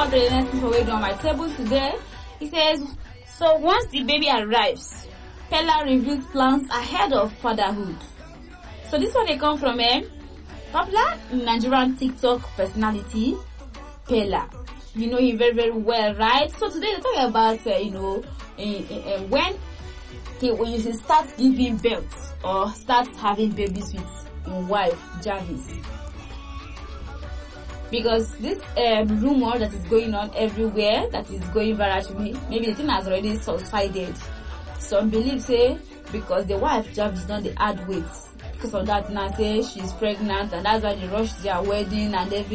on to the next information on my table today. He says, so once the baby arrives, Pella reviews plans ahead of fatherhood. So this one they come from popular Nigerian TikTok personality, Pella. You know him very, very well, right? So today we're talking about, when you should start giving birth or start having babies with your wife, Jarvis. Because this rumor that is going on everywhere, that is going viral, maybe the thing has already subsided. Some believe say because the wife Jarvis done the add weight. Because of that now say she's pregnant and that's why they rushed their wedding and everything.